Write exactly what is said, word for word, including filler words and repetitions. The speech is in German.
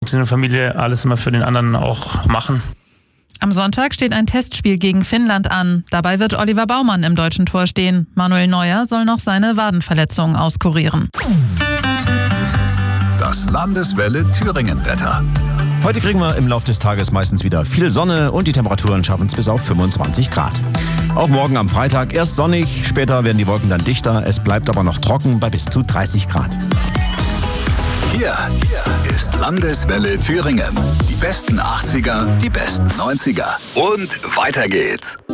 funktionierende Familie alles immer für den anderen auch machen. Am Sonntag steht ein Testspiel gegen Finnland an. Dabei wird Oliver Baumann im deutschen Tor stehen. Manuel Neuer soll noch seine Wadenverletzung auskurieren. Das Landeswelle Thüringen-Wetter. Heute kriegen wir im Laufe des Tages meistens wieder viel Sonne und die Temperaturen schaffen es bis auf fünfundzwanzig Grad. Auch morgen am Freitag erst sonnig, später werden die Wolken dann dichter. Es bleibt aber noch trocken bei bis zu dreißig Grad. Hier ist Landeswelle Thüringen. Die besten achtziger, die besten neunziger und weiter geht's.